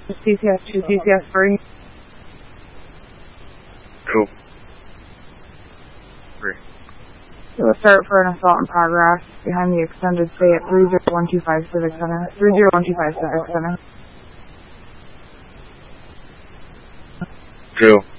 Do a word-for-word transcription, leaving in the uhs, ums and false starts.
C C S two, C C S three. Two. Three. It will start for an assault in progress behind the extended stay at three zero one two five Civic Center. three zero one two five Civic Center. Two.